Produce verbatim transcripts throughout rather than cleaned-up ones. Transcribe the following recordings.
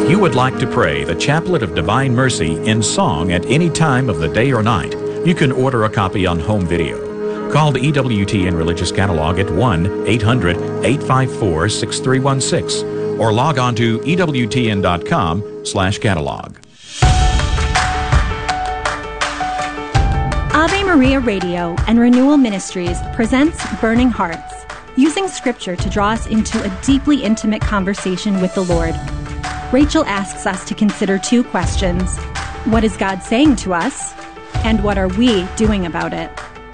If you would like to pray the Chaplet of Divine Mercy in song at any time of the day or night, you can order a copy on home video. Call the E W T N Religious Catalog at one eight hundred eight five four six three one six or log on to E W T N dot com slash catalog. Ave Maria Radio and Renewal Ministries presents Burning Hearts, using Scripture to draw us into a deeply intimate conversation with the Lord. Rachel asks us to consider two questions. What is God saying to us? And what are we doing about it?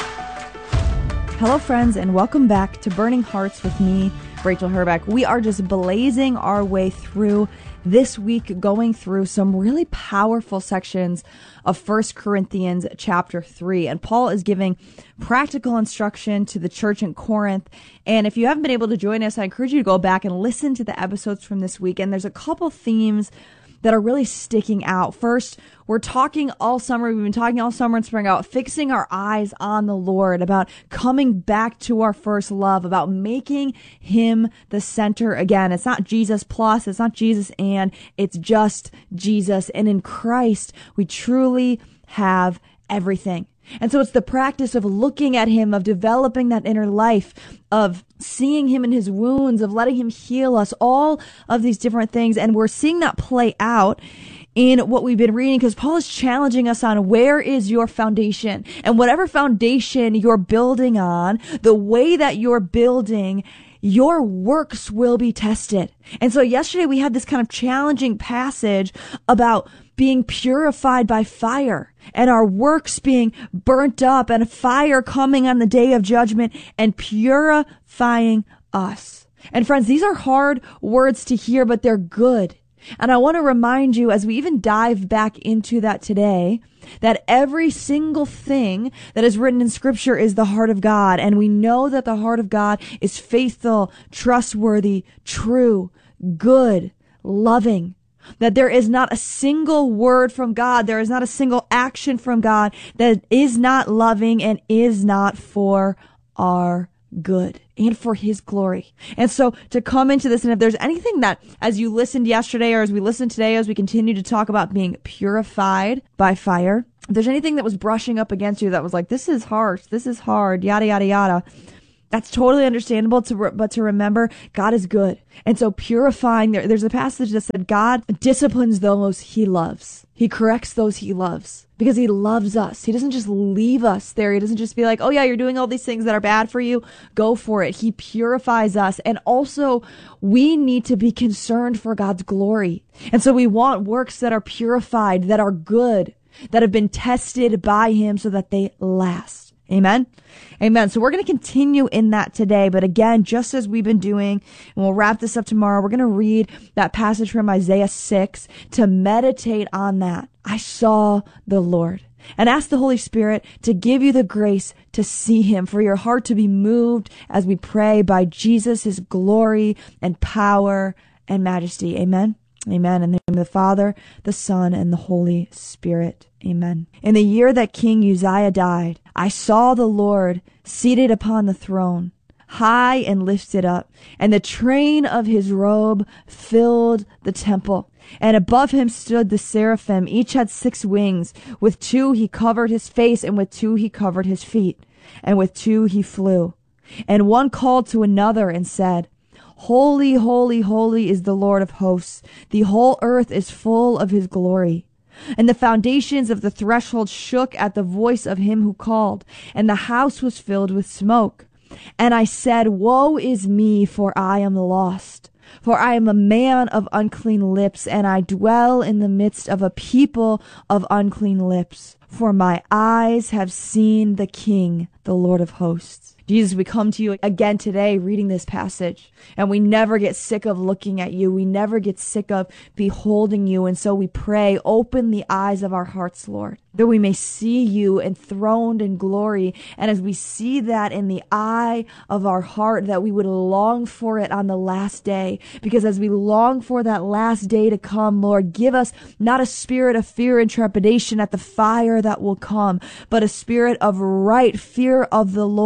Hello, friends, and welcome back to Burning Hearts with me, Rachel Herbeck. We are just blazing our way through this week, going through some really powerful sections of First Corinthians chapter three. And Paul is giving practical instruction to the church in Corinth. And if you haven't been able to join us, I encourage you to go back and listen to the episodes from this week. And there's a couple themes that are really sticking out. First, we're talking all summer, we've been talking all summer and spring about fixing our eyes on the Lord, about coming back to our first love, about making him the center again. It's not Jesus plus, it's not Jesus and, it's just Jesus. And in Christ, we truly have everything. And so it's the practice of looking at him, of developing that inner life, of seeing him in his wounds, of letting him heal us, all of these different things. And we're seeing that play out in what we've been reading, because Paul is challenging us on where is your foundation, and whatever foundation you're building on, the way that you're building, your works will be tested. And so yesterday we had this kind of challenging passage about being purified by fire and our works being burnt up and fire coming on the day of judgment and purifying us. And friends, these are hard words to hear, but they're good. And I want to remind you, as we even dive back into that today, that every single thing that is written in Scripture is the heart of God. And we know that the heart of God is faithful, trustworthy, true, good, loving. That there is not a single word from God, there is not a single action from God that is not loving and is not for our good and for his glory. And so to come into this, and if there's anything that, as you listened yesterday or as we listen today, as we continue to talk about being purified by fire, if there's anything that was brushing up against you that was like, this is harsh, this is hard, yada, yada, yada, that's totally understandable, to re- but to remember, God is good. And so purifying, there, there's a passage that said God disciplines those he loves. He corrects those he loves because he loves us. He doesn't just leave us there. He doesn't just be like, oh yeah, you're doing all these things that are bad for you. Go for it. He purifies us. And also we need to be concerned for God's glory. And so we want works that are purified, that are good, that have been tested by him so that they last. Amen. Amen. So we're going to continue in that today. But again, just as we've been doing, and we'll wrap this up tomorrow, we're going to read that passage from Isaiah six to meditate on that. I saw the Lord, and ask the Holy Spirit to give you the grace to see him, for your heart to be moved as we pray by Jesus, his glory and power and majesty. Amen. Amen. In the name of the Father, the Son, and the Holy Spirit. Amen. In the year that King Uzziah died, I saw the Lord seated upon the throne, high and lifted up, and the train of his robe filled the temple. And above him stood the seraphim. Each had six wings. With two he covered his face, and with two he covered his feet, and with two he flew. And one called to another and said, Holy, holy, holy is the Lord of hosts. The whole earth is full of his glory. And the foundations of the threshold shook at the voice of him who called, and the house was filled with smoke. And I said, Woe is me, for I am lost. For I am a man of unclean lips, and I dwell in the midst of a people of unclean lips. For my eyes have seen the King, the Lord of hosts. Jesus, we come to you again today reading this passage, and we never get sick of looking at you. We never get sick of beholding you. And so we pray, open the eyes of our hearts, Lord, that we may see you enthroned in glory. And as we see that in the eye of our heart, that we would long for it on the last day. Because as we long for that last day to come, Lord, give us not a spirit of fear and trepidation at the fire that will come, but a spirit of right fear of the Lord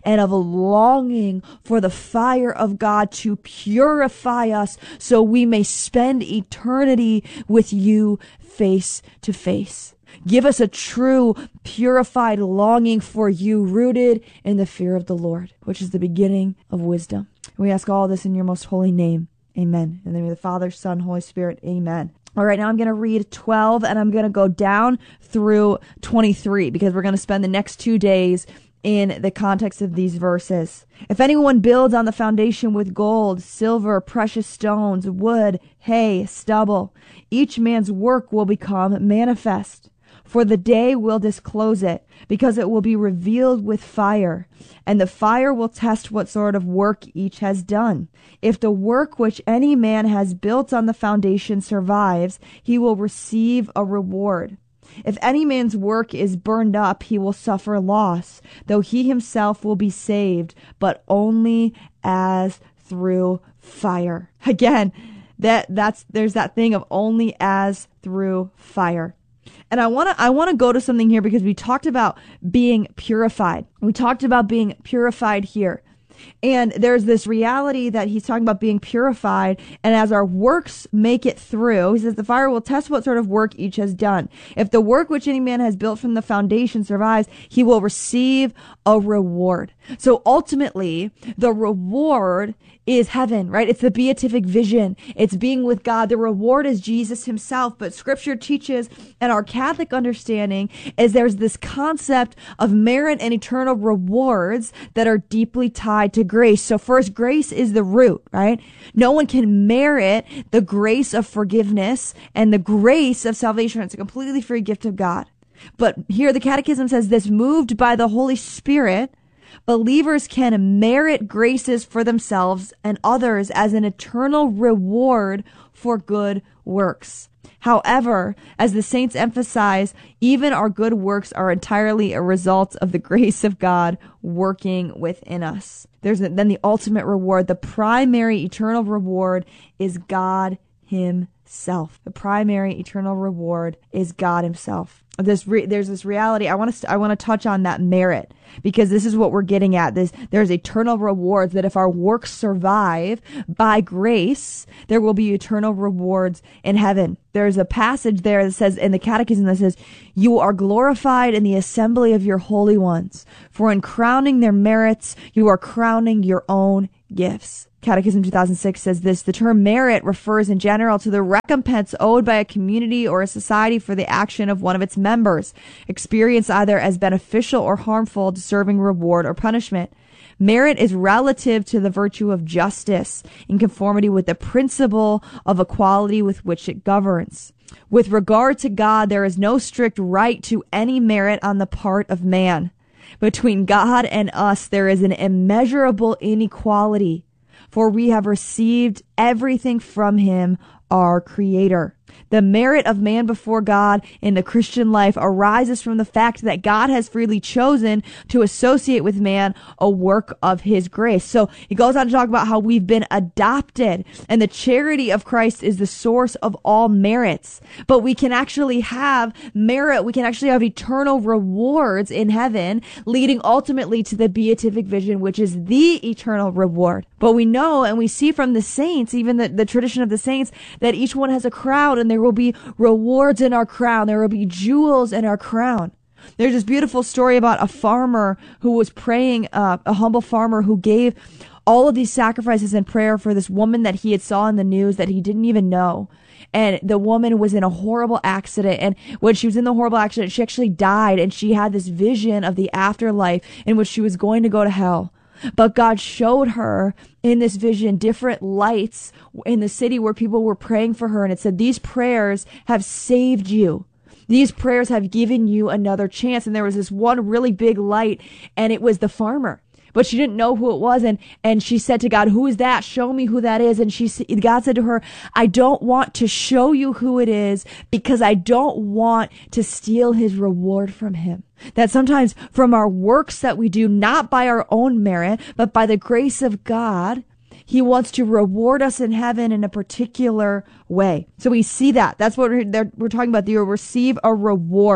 and of longing for the fire of God to purify us so we may spend eternity with you face to face. Give us a true, purified longing for you, rooted in the fear of the Lord, which is the beginning of wisdom. We ask all this in your most holy name. Amen. In the name of the Father, Son, Holy Spirit. Amen. All right, now I'm going to read twelve, and I'm going to go down through twenty-three, because we're going to spend the next two days in the context of these verses. If anyone builds on the foundation with gold, silver, precious stones, wood, hay, stubble, each man's work will become manifest. For the day will disclose it, because it will be revealed with fire, and the fire will test what sort of work each has done. If the work which any man has built on the foundation survives, he will receive a reward. If any man's work is burned up, he will suffer loss, though he himself will be saved, but only as through fire. Again, that that's there's that thing of only as through fire. And I want to I want to go to something here, because we talked about being purified. We talked about being purified here. And there's this reality that he's talking about being purified, and as our works make it through, he says the fire will test what sort of work each has done. If the work which any man has built from the foundation survives, he will receive a reward. So ultimately, the reward is heaven, right? It's the beatific vision. It's being with God. The reward is Jesus himself. But scripture teaches, and our Catholic understanding is there's this concept of merit and eternal rewards that are deeply tied to grace. So first, grace is the root, right? No one can merit the grace of forgiveness and the grace of salvation. It's a completely free gift of God. But here the Catechism says this: moved by the Holy Spirit, believers can merit graces for themselves and others as an eternal reward for good works. However, as the saints emphasize, even our good works are entirely a result of the grace of God working within us. There's then the ultimate reward. The primary eternal reward is God himself. The primary eternal reward is God himself. This re- there's this reality. I want to st- I want to touch on that merit, because this is what we're getting at. This there's eternal rewards, that if our works survive by grace, there will be eternal rewards in heaven. There's a passage there that says in the Catechism that says, "You are glorified in the assembly of your holy ones, for in crowning their merits, you are crowning your own gifts." Catechism two thousand six says this: the term merit refers in general to the recompense owed by a community or a society for the action of one of its members, experienced either as beneficial or harmful, deserving reward or punishment. Merit is relative to the virtue of justice, in conformity with the principle of equality with which it governs. With regard to God, there is no strict right to any merit on the part of man. Between God and us, there is an immeasurable inequality, for we have received everything from him, our Creator. The merit of man before God in the Christian life arises from the fact that God has freely chosen to associate with man a work of his grace. So he goes on to talk about how we've been adopted, and the charity of Christ is the source of all merits. But we can actually have merit, we can actually have eternal rewards in heaven, leading ultimately to the beatific vision, which is the eternal reward. But we know, and we see from the saints, even the, the tradition of the saints, that each one has a crown, and there will be rewards in our crown. There will be jewels in our crown. There's this beautiful story about a farmer who was praying, uh, a humble farmer who gave all of these sacrifices and prayer for this woman that he had saw in the news that he didn't even know. And the woman was in a horrible accident. And when she was in the horrible accident, she actually died. And she had this vision of the afterlife in which she was going to go to hell. But God showed her in this vision different lights in the city where people were praying for her. And it said, these prayers have saved you. These prayers have given you another chance. And there was this one really big light, and it was the farmer. But she didn't know who it was. And, and she said to God, who is that? Show me who that is. And she, God said to her, I don't want to show you who it is, because I don't want to steal his reward from him. That sometimes from our works that we do, not by our own merit, but by the grace of God, he wants to reward us in heaven in a particular way. So we see that. That's what we're, we're talking about. You'll receive a reward.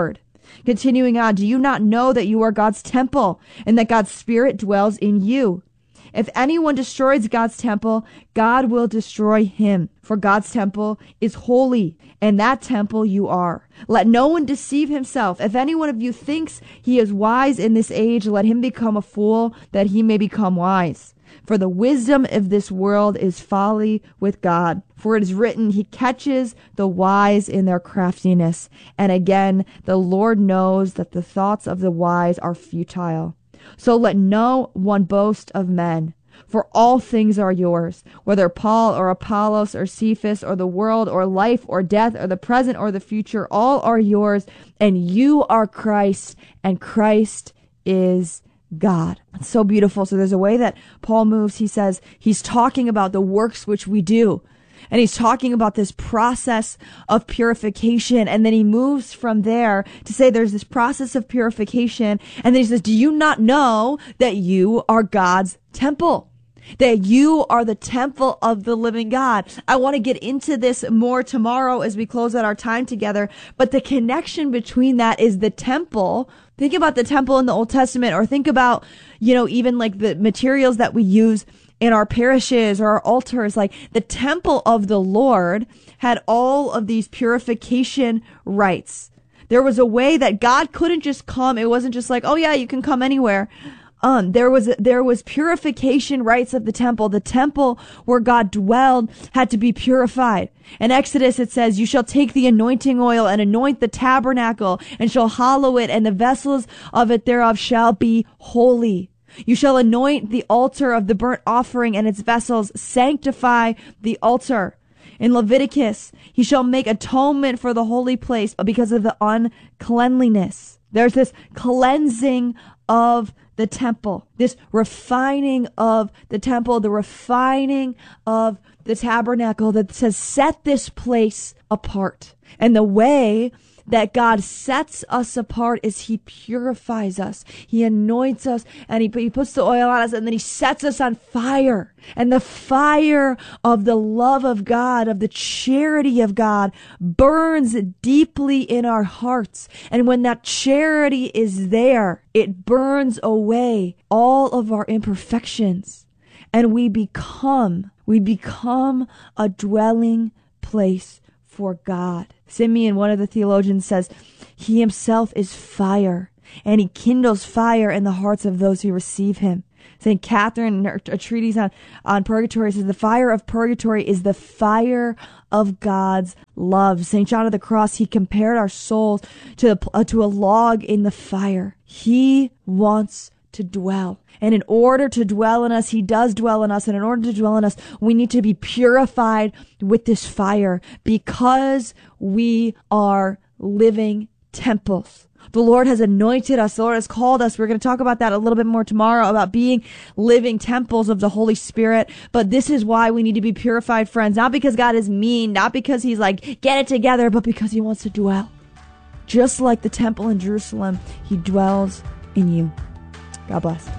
Continuing on, do you not know that you are God's temple and that God's Spirit dwells in you? If anyone destroys God's temple, God will destroy him. For God's temple is holy, and that temple you are. Let no one deceive himself. If any one of you thinks he is wise in this age, let him become a fool, that he may become wise. For the wisdom of this world is folly with God. For it is written, he catches the wise in their craftiness. And again, the Lord knows that the thoughts of the wise are futile. So let no one boast of men, for all things are yours, whether Paul or Apollos or Cephas or the world or life or death or the present or the future, all are yours, and you are Christ, and Christ is God. It's so beautiful. So there's a way that Paul moves. He says he's talking about the works which we do. And he's talking about this process of purification. And then he moves from there to say there's this process of purification. And then he says, do you not know that you are God's temple? That you are the temple of the living God. I want to get into this more tomorrow as we close out our time together. But the connection between that is the temple. Think about the temple in the Old Testament, or think about, you know, even like the materials that we use in our parishes or our altars. Like the temple of the Lord had all of these purification rites. There was a way that God couldn't just come. It wasn't just like, oh yeah, you can come anywhere. Um, there was, there was purification rites of the temple. The temple where God dwelled had to be purified. In Exodus, it says, you shall take the anointing oil and anoint the tabernacle and shall hallow it, and the vessels of it thereof shall be holy. You shall anoint the altar of the burnt offering and its vessels, sanctify the altar. In Leviticus, he shall make atonement for the holy place because of the uncleanliness. There's this cleansing of the temple, this refining of the temple, the refining of the tabernacle that says, set this place apart. And the way that God sets us apart is he purifies us. He anoints us, and he, he puts the oil on us, and then he sets us on fire. And the fire of the love of God, of the charity of God, burns deeply in our hearts. And when that charity is there, it burns away all of our imperfections. And we become, we become a dwelling place for God. Simeon, one of the theologians, says, he himself is fire, and he kindles fire in the hearts of those who receive him. Saint Catherine, in her, a treatise on, on purgatory, says the fire of purgatory is the fire of God's love. Saint John of the Cross, he compared our souls to, uh, to a log in the fire. He wants to dwell. And in order to dwell in us, he does dwell in us. And in order to dwell in us, we need to be purified with this fire, because we are living temples. The Lord has anointed us. The Lord has called us. We're going to talk about that a little bit more tomorrow, about being living temples of the Holy Spirit. But this is why we need to be purified, friends. Not because God is mean, not because he's like, get it together, but because he wants to dwell. Just like the temple in Jerusalem, he dwells in you. God bless.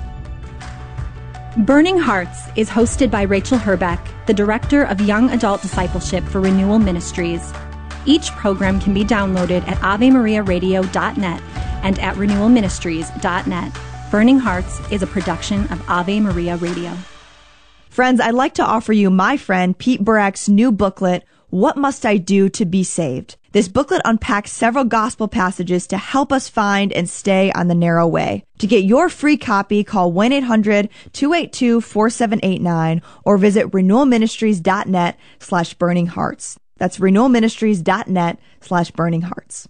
Burning Hearts is hosted by Rachel Herbeck, the Director of Young Adult Discipleship for Renewal Ministries. Each program can be downloaded at ave maria radio dot net and at renewal ministries dot net. Burning Hearts is a production of Ave Maria Radio. Friends, I'd like to offer you my friend Pete Burack's new booklet, What Must I Do to Be Saved? This booklet unpacks several gospel passages to help us find and stay on the narrow way. To get your free copy, call one eight hundred two eight two four seven eight nine or visit renewal ministries dot net slash burning hearts. That's renewal ministries dot net slash burning hearts.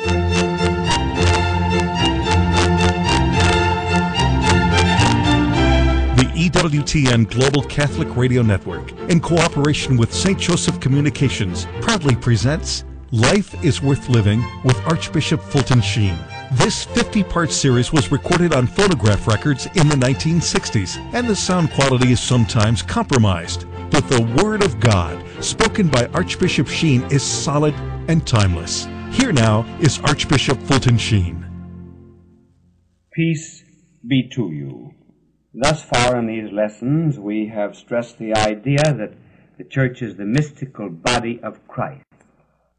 The E W T N Global Catholic Radio Network, in cooperation with Saint Joseph Communications, proudly presents Life is Worth Living with Archbishop Fulton Sheen. This fifty-part series was recorded on phonograph records in the nineteen sixties, and the sound quality is sometimes compromised. But the Word of God, spoken by Archbishop Sheen, is solid and timeless. Here now is Archbishop Fulton Sheen. Peace be to you. Thus far in these lessons, we have stressed the idea that the Church is the mystical body of Christ,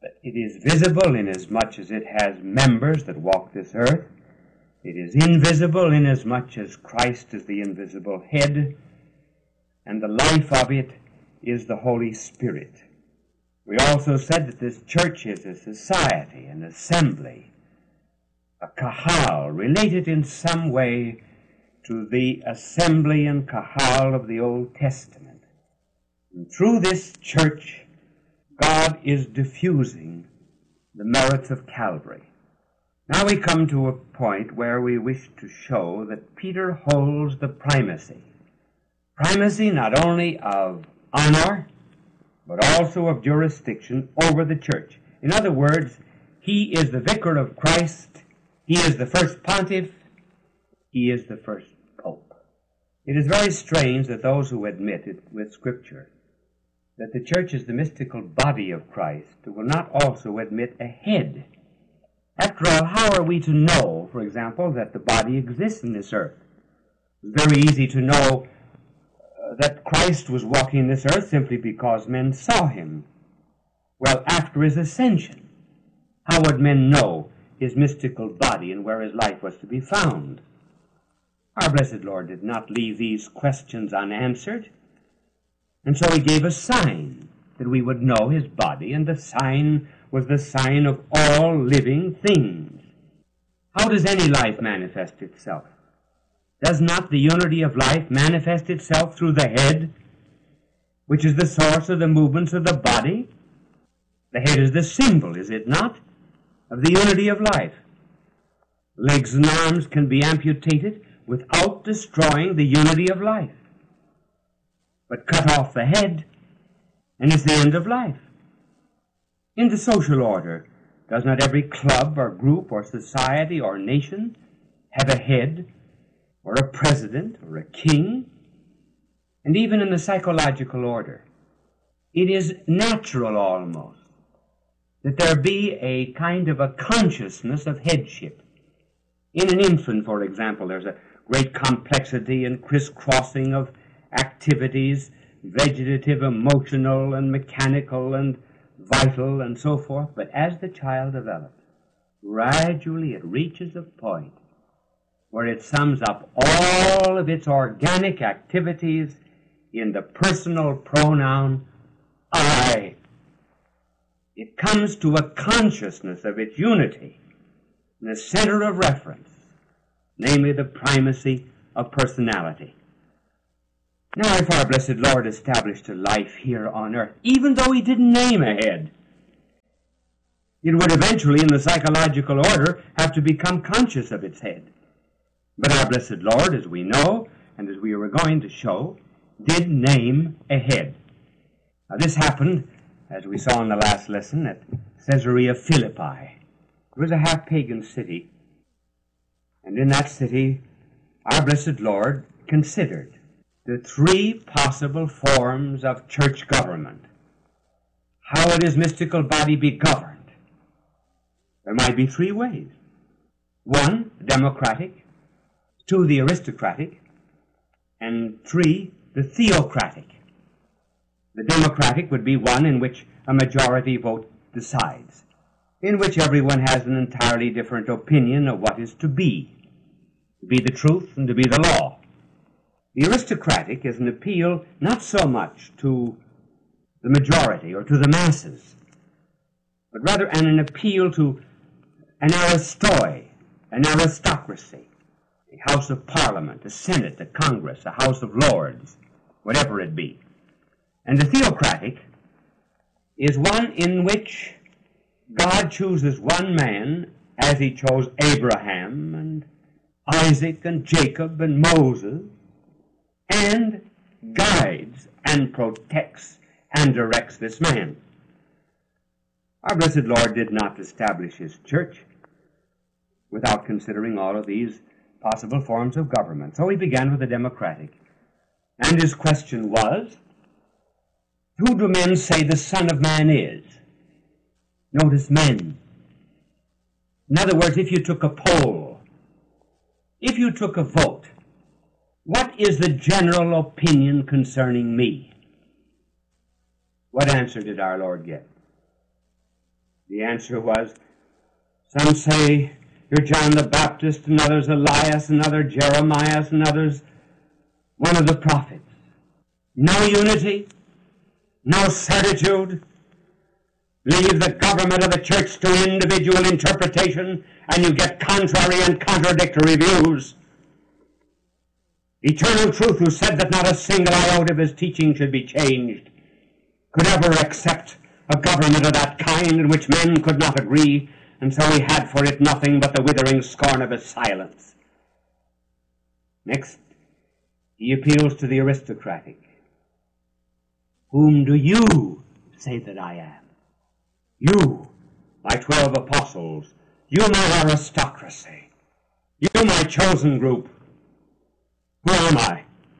But it is visible inasmuch as it has members that walk this earth. It is invisible inasmuch as Christ is the invisible head, and the life of it is the Holy Spirit. We also said that this church is a society, an assembly, a kahal, related in some way to the assembly and kahal of the Old Testament. And through this church, God is diffusing the merits of Calvary. Now we come to a point where we wish to show that Peter holds the primacy. Primacy not only of honor, but also of jurisdiction over the church. In other words, he is the vicar of Christ, he is the first pontiff, he is the first pope. It is very strange that those who admit it with Scripture, that the church is the mystical body of Christ, will not also admit a head. After all, how are we to know, for example, that the body exists in this earth? It's very easy to know uh, that Christ was walking this earth simply because men saw him. Well, after his ascension, how would men know his mystical body and where his life was to be found? Our blessed Lord did not leave these questions unanswered, and so he gave a sign that we would know his body, and the sign was the sign of all living things. How does any life manifest itself? Does not the unity of life manifest itself through the head, which is the source of the movements of the body? The head is the symbol, is it not, of the unity of life. Legs and arms can be amputated without destroying the unity of life. But cut off the head, and it's the end of life. In the social order, does not every club or group or society or nation have a head or a president or a king? And even in the psychological order, it is natural almost that there be a kind of a consciousness of headship. In an infant, for example, there's a great complexity and crisscrossing of activities, vegetative, emotional, and mechanical, and vital, and so forth. But as the child develops, gradually it reaches a point where it sums up all of its organic activities in the personal pronoun I. It comes to a consciousness of its unity in the center of reference, namely the primacy of personality. Now, if our blessed Lord established a life here on earth, even though he didn't name a head, it would eventually, in the psychological order, have to become conscious of its head. But our blessed Lord, as we know, and as we were going to show, did name a head. Now, this happened, as we saw in the last lesson, at Caesarea Philippi. It was a half-pagan city, and in that city, our blessed Lord considered the three possible forms of church government. How would his mystical body be governed? There might be three ways. One, democratic. Two, the aristocratic. And three, the theocratic. The democratic would be one in which a majority vote decides, in which everyone has an entirely different opinion of what is to be, to be the truth and to be the law. The aristocratic is an appeal not so much to the majority or to the masses, but rather an, an appeal to an aristoi, an aristocracy, a House of Parliament, a Senate, a Congress, a House of Lords, whatever it be. And the theocratic is one in which God chooses one man as he chose Abraham and Isaac and Jacob and Moses, and guides and protects and directs this man. Our blessed Lord did not establish his church without considering all of these possible forms of government. So he began with the democratic. And his question was, who do men say the Son of Man is? Notice men. In other words, if you took a poll, if you took a vote, what is the general opinion concerning me? What answer did our Lord give? The answer was, some say you're John the Baptist, and others Elias, and others Jeremiah, and others one of the prophets. No unity, no certitude. Leave the government of the church to individual interpretation, and you get contrary and contradictory views. Eternal Truth, who said that not a single iota of his teaching should be changed, could ever accept a government of that kind in which men could not agree, and so he had for it nothing but the withering scorn of his silence. Next, he appeals to the aristocratic. Whom do you say that I am? You, my twelve apostles, you, my aristocracy, you, my chosen group. Who am I?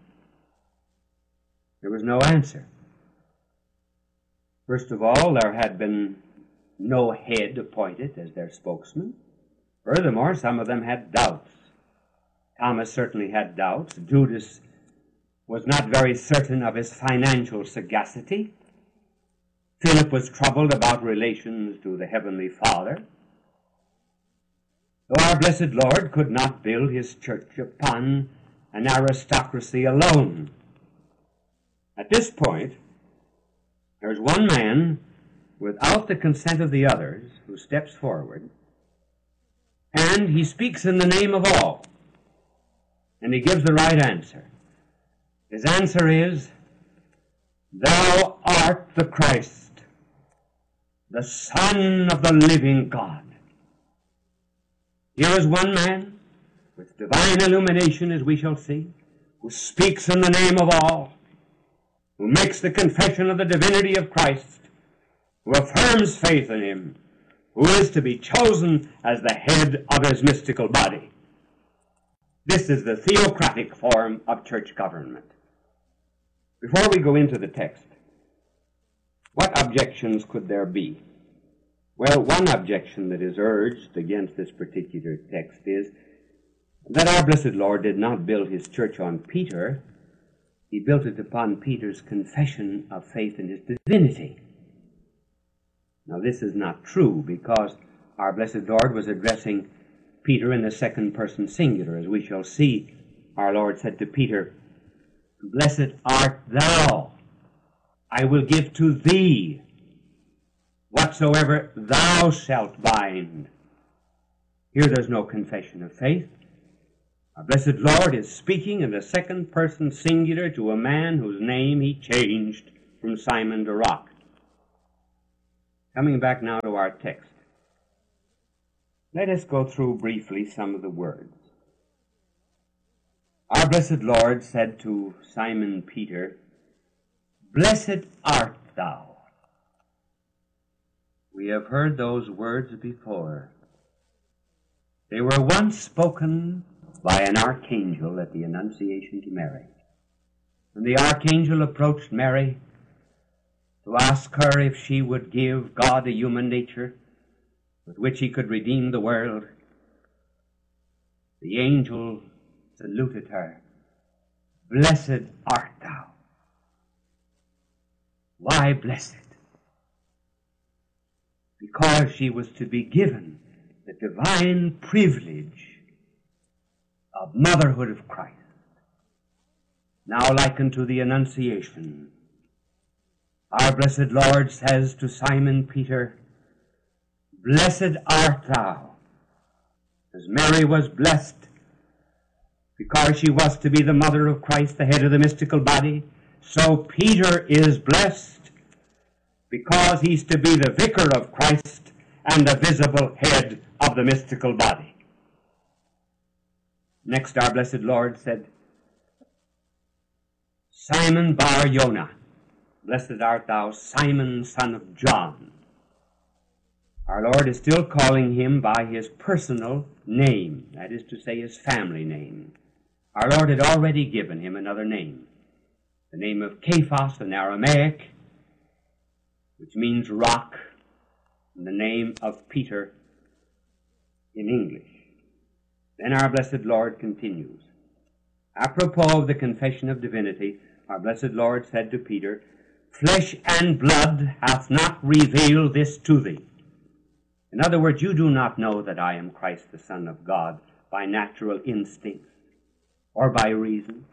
There was no answer. First of all, there had been no head appointed as their spokesman. Furthermore, some of them had doubts. Thomas certainly had doubts. Judas was not very certain of his financial sagacity. Philip was troubled about relations to the Heavenly Father. Though our blessed Lord could not build his church upon an aristocracy alone. At this point, there's one man, without the consent of the others, who steps forward, and he speaks in the name of all, and he gives the right answer. His answer is, Thou art the Christ, the Son of the living God. Here is one man, with divine illumination, as we shall see, who speaks in the name of all, who makes the confession of the divinity of Christ, who affirms faith in him, who is to be chosen as the head of his mystical body. This is the theocratic form of church government. Before we go into the text, what objections could there be? Well, one objection that is urged against this particular text is that our blessed Lord did not build his church on Peter. He built it upon Peter's confession of faith in his divinity. Now, this is not true, because our blessed Lord was addressing Peter in the second person singular. As we shall see, our Lord said to Peter, Blessed art thou. I will give to thee whatsoever thou shalt bind. Here there's no confession of faith. Our blessed Lord is speaking in the second person singular to a man whose name he changed from Simon to Rock. Coming back now to our text, let us go through briefly some of the words. Our blessed Lord said to Simon Peter, Blessed art thou. We have heard those words before. They were once spoken by an archangel at the Annunciation to Mary. When the archangel approached Mary to ask her if she would give God a human nature with which he could redeem the world, the angel saluted her, Blessed art thou. Why blessed? Because she was to be given the divine privilege of motherhood of Christ, now likened to the Annunciation. Our blessed Lord says to Simon Peter, Blessed art thou. As Mary was blessed because she was to be the mother of Christ, the head of the mystical body, so Peter is blessed because he's to be the vicar of Christ and the visible head of the mystical body. Next, our blessed Lord said, Simon Bar-Jonah, blessed art thou, Simon, son of John. Our Lord is still calling him by his personal name, that is to say, his family name. Our Lord had already given him another name, the name of Cephas in Aramaic, which means rock, and the name of Peter in English. Then our blessed Lord continues. Apropos of the confession of divinity, our blessed Lord said to Peter, Flesh and blood hath not revealed this to thee, In other words, you do not know that I am Christ the Son of God by natural instinct or by reason,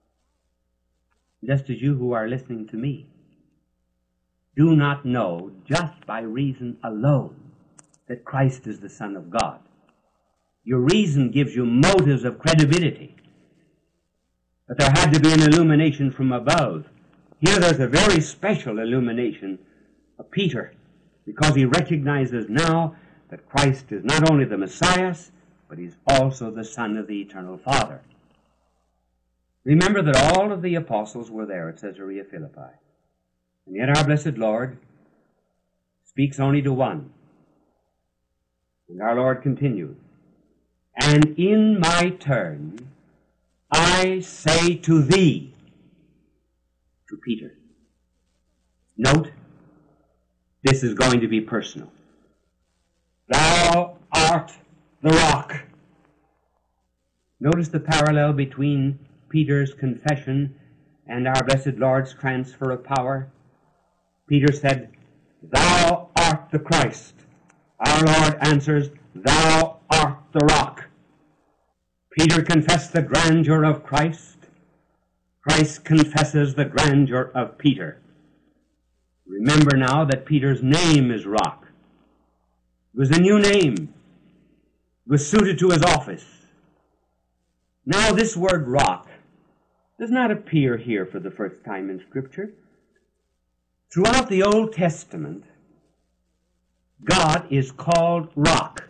just as you who are listening to me do not know just by reason alone that Christ is the Son of God. Your reason gives you motives of credibility, but there had to be an illumination from above. Here there's a very special illumination of Peter, because he recognizes now that Christ is not only the Messiah, but he's also the Son of the Eternal Father. Remember that all of the apostles were there at Caesarea Philippi, and yet our blessed Lord speaks only to one. And our Lord continues, "And in my turn I say to thee," to Peter. Note, this is going to be personal. "Thou art the rock." Notice the parallel between Peter's confession and our blessed Lord's transfer of power. Peter said, "Thou art the Christ." Our Lord answers, "Thou art the rock." Peter confessed the grandeur of Christ. Christ confesses the grandeur of Peter. Remember now that Peter's name is Rock. It was a new name. It was suited to his office. Now this word rock does not appear here for the first time in Scripture. Throughout the Old Testament, God is called Rock.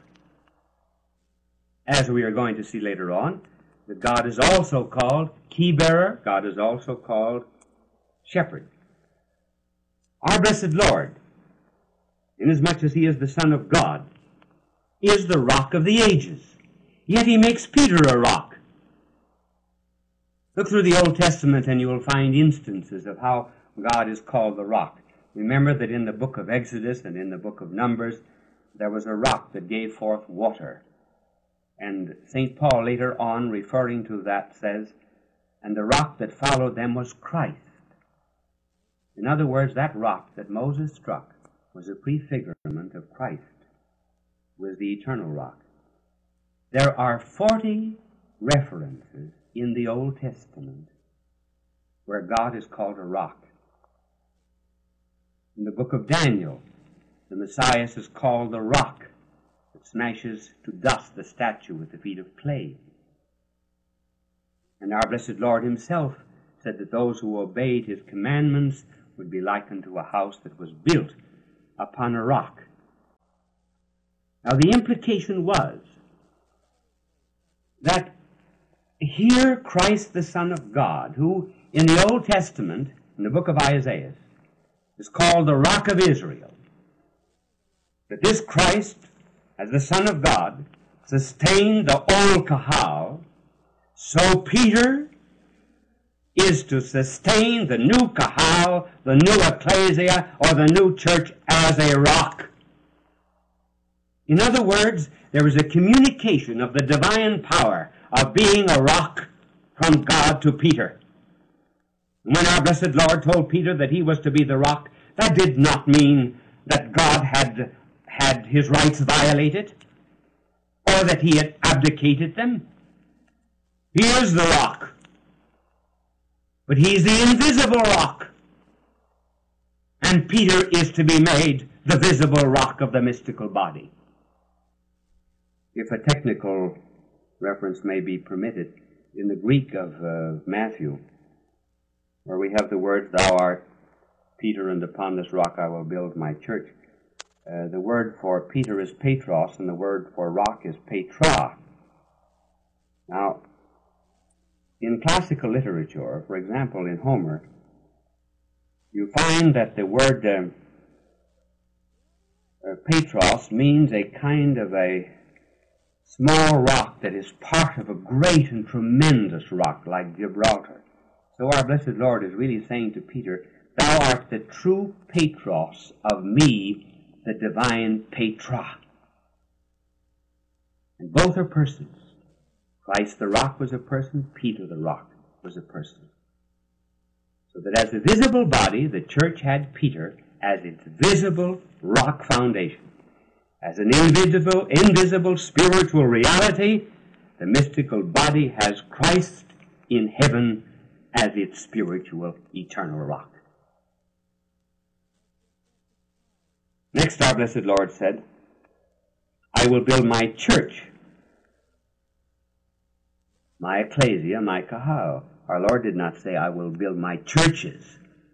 As we are going to see later on, that God is also called Key-bearer, God is also called Shepherd. Our blessed Lord, inasmuch as he is the Son of God, is the Rock of the ages. Yet he makes Peter a rock. Look through the Old Testament and you will find instances of how God is called the Rock. Remember that in the book of Exodus and in the book of Numbers, there was a rock that gave forth water. And Saint Paul later on, referring to that, says, "And the rock that followed them was Christ." In other words, that rock that Moses struck was a prefigurement of Christ, who is the eternal rock. There are forty references in the Old Testament where God is called a rock. In the book of Daniel, the Messiah is called the rock that smashes to dust the statue with the feet of clay. And our blessed Lord himself said that those who obeyed his commandments would be likened to a house that was built upon a rock. Now the implication was that here Christ the Son of God, who in the Old Testament, in the book of Isaiah, is called the Rock of Israel, that this Christ, as the Son of God, sustained the old Kahal, so Peter is to sustain the new Kahal, the new ecclesia, or the new church as a rock. In other words, there is a communication of the divine power of being a rock from God to Peter. When our blessed Lord told Peter that he was to be the rock, that did not mean that God had had his rights violated, or that he had abdicated them. He is the rock, but he's the invisible rock. And Peter is to be made the visible rock of the mystical body. If a technical reference may be permitted, in the Greek of uh, Matthew, where we have the words, "Thou art Peter, and upon this rock I will build my church," uh, the word for Peter is Petros, and the word for rock is Petra. Now, in classical literature, for example, in Homer, you find that the word um, uh, Petros means a kind of a small rock that is part of a great and tremendous rock like Gibraltar. So our blessed Lord is really saying to Peter, "Thou art the true Petros of me, the divine Petra." And both are persons. Christ the rock was a person, Peter the rock was a person. So that as a visible body, the church had Peter as its visible rock foundation. As an invisible, invisible spiritual reality, the mystical body has Christ in heaven as its spiritual eternal rock. Next, our blessed Lord said, I will build my church, my ecclesia, my kahal. Our Lord did not say, I will build my churches.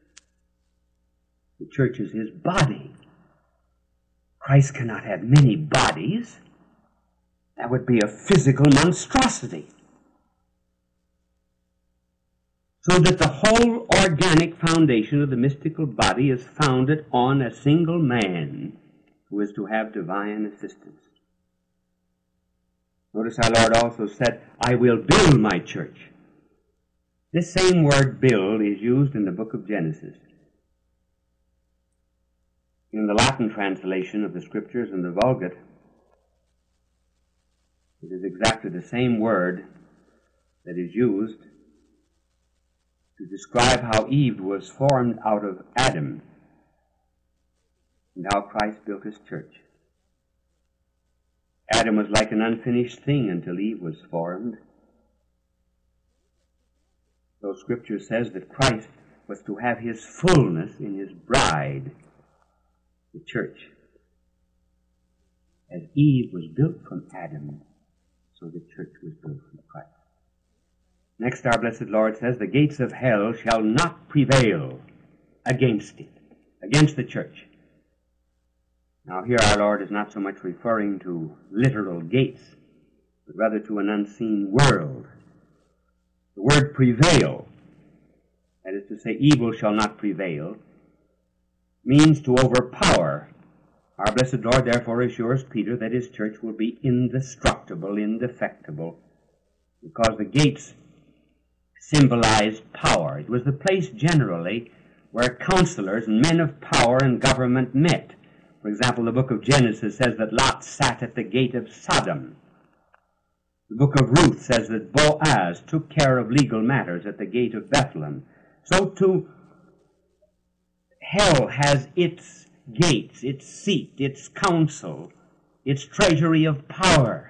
The church is his body. Christ cannot have many bodies. That would be a physical monstrosity. So that the whole organic foundation of the mystical body is founded on a single man who is to have divine assistance. Notice our Lord also said, I will build my church. This same word build is used in the book of Genesis. In the Latin translation of the Scriptures and the Vulgate, it is exactly the same word that is used to describe how Eve was formed out of Adam and how Christ built his church. Adam was like an unfinished thing until Eve was formed. So Scripture says that Christ was to have his fullness in his bride, the church. As Eve was built from Adam, so the church was built from Christ. Next, our blessed Lord says, the gates of hell shall not prevail against it, against the church. Now here our Lord is not so much referring to literal gates, but rather to an unseen world. The word prevail, that is to say, evil shall not prevail, means to overpower. Our blessed Lord therefore assures Peter that his church will be indestructible, indefectible, because the gates symbolized power. It was the place generally where counselors and men of power and government met. For example, the book of Genesis says that Lot sat at the gate of Sodom. The book of Ruth says that Boaz took care of legal matters at the gate of Bethlehem. So too, hell has its gates, its seat, its council, its treasury of power.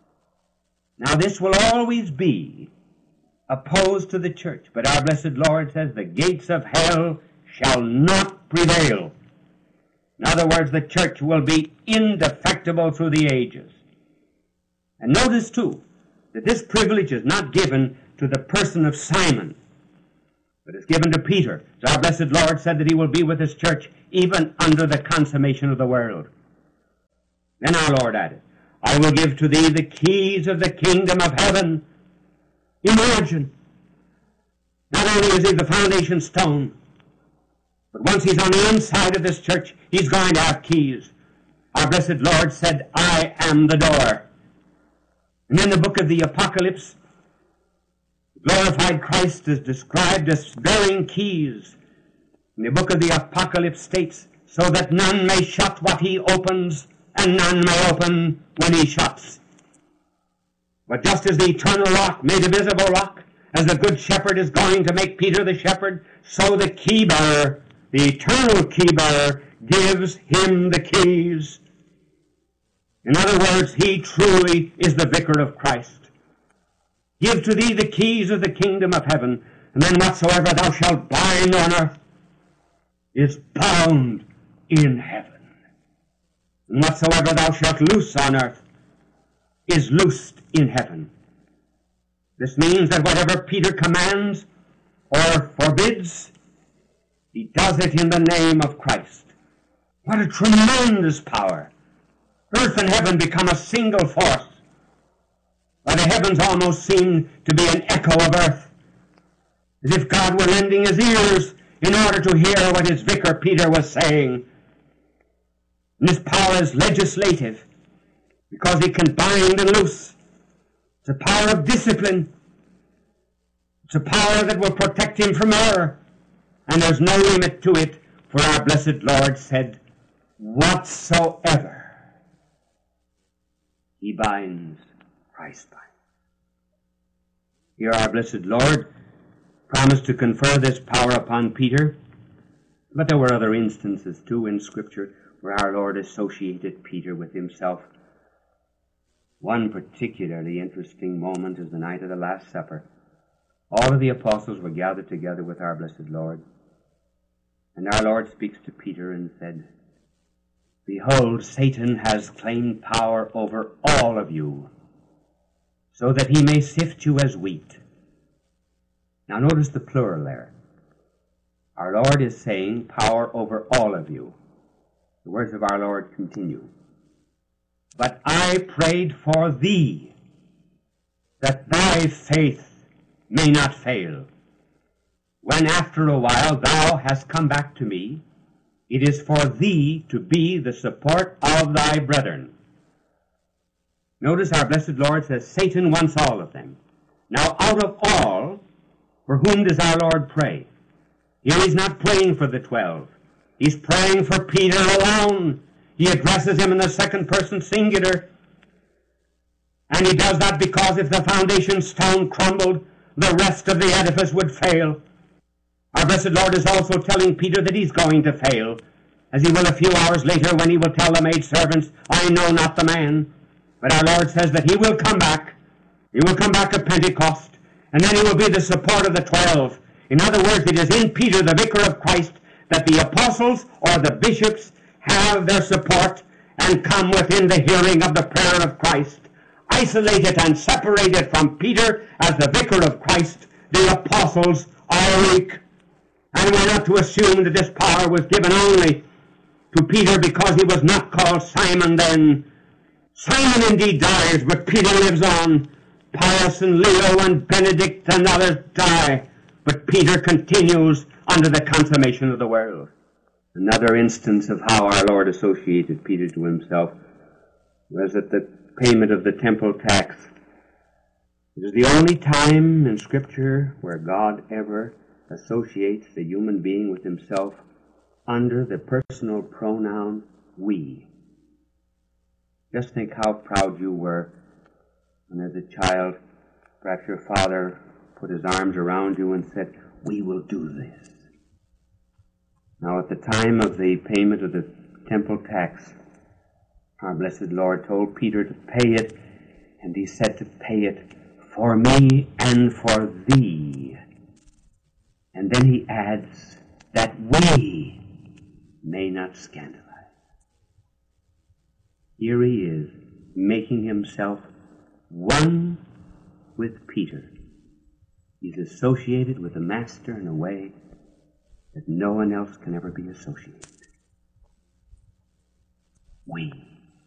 Now this will always be opposed to the church, but our blessed Lord says the gates of hell shall not prevail. In other words, the church will be indefectible through the ages. And notice too that this privilege is not given to the person of Simon, but is given to Peter. So our blessed Lord said that he will be with his church even under the consummation of the world. Then our Lord added, I will give to thee the keys of the kingdom of heaven. Imagine, not only is he the foundation stone, but once he's on the inside of this church, he's going to have keys. Our blessed Lord said, I am the door. And in the book of the Apocalypse, glorified Christ is described as bearing keys. And the book of the Apocalypse states, so that none may shut what he opens, and none may open when he shuts. But just as the eternal rock made a visible rock, as the good shepherd is going to make Peter the shepherd, so the key bearer, the eternal key bearer, gives him the keys. In other words, he truly is the vicar of Christ. Give to thee the keys of the kingdom of heaven, and then whatsoever thou shalt bind on earth is bound in heaven. And whatsoever thou shalt loose on earth is loosed in heaven. This means that whatever Peter commands or forbids, he does it in the name of Christ. What a tremendous power! Earth and heaven become a single force. Why, the heavens almost seem to be an echo of earth, as if God were lending his ears in order to hear what his vicar Peter was saying. And this power is legislative, because he can bind and loose. It's a power of discipline. It's a power that will protect him from error. And there's no limit to it, for our blessed Lord said, whatsoever he binds, Christ binds. Here our blessed Lord promised to confer this power upon Peter, but there were other instances too in Scripture where our Lord associated Peter with himself. One particularly interesting moment is the night of the Last Supper. All of the apostles were gathered together with our blessed Lord. And our Lord speaks to Peter and said, "Behold, Satan has claimed power over all of you, so that he may sift you as wheat." Now notice the plural there. Our Lord is saying power over all of you. The words of our Lord continue. "But I prayed for thee, that thy faith may not fail. When after a while thou hast come back to me, it is for thee to be the support of thy brethren." Notice our blessed Lord says Satan wants all of them. Now out of all, for whom does our Lord pray? Here he's not praying for the twelve. He's praying for Peter alone. He addresses him in the second person singular. And he does that because if the foundation stone crumbled, the rest of the edifice would fail. Our blessed Lord is also telling Peter that he's going to fail, as he will a few hours later when he will tell the maidservants, "I know not the man." But our Lord says that he will come back. He will come back at Pentecost, and then he will be the support of the twelve. In other words, it is in Peter, the vicar of Christ, that the apostles or the bishops have their support and come within the hearing of the prayer of Christ. Isolated and separated from Peter as the vicar of Christ, the apostles are weak. And we're not to assume that this power was given only to Peter because he was not called Simon then. Simon indeed dies, but Peter lives on. Pius and Leo and Benedict and others die, but Peter continues unto the consummation of the world. Another instance of how our Lord associated Peter to himself was at the payment of the temple tax. It is the only time in Scripture where God ever associates the human being with himself under the personal pronoun we. Just think how proud you were when as a child perhaps your father put his arms around you and said, "We will do this." Now at the time of the payment of the temple tax, our blessed Lord told Peter to pay it, and he said to pay it for me and for thee. And then he adds, that we may not scandalize. Here he is, making himself one with Peter. He's associated with the Master in a way that no one else can ever be associated. We.